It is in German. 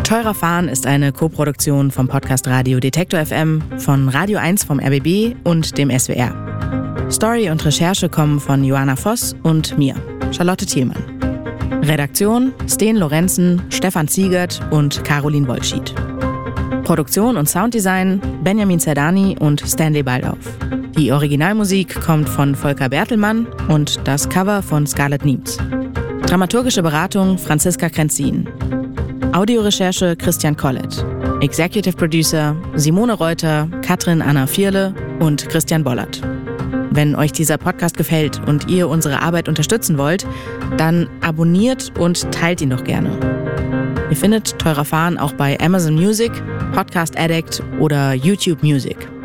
Teurer Fahren ist eine Koproduktion vom Podcast Radio Detektor FM, von Radio 1 vom RBB und dem SWR. Story und Recherche kommen von Joanna Voss und mir, Charlotte Thielmann. Redaktion Sten Lorenzen, Stefan Ziegert und Caroline Wollschied. Produktion und Sounddesign Benjamin Zerdani und Stanley Baldauf. Die Originalmusik kommt von Volker Bertelmann und das Cover von Scarlett Niems. Dramaturgische Beratung Franziska Krenzin. Audiorecherche Christian Collett. Executive Producer Simone Reuter, Katrin Anna Vierle und Christian Bollert. Wenn euch dieser Podcast gefällt und ihr unsere Arbeit unterstützen wollt, dann abonniert und teilt ihn doch gerne. Ihr findet Teurer Fahren auch bei Amazon Music, Podcast Addict oder YouTube Music.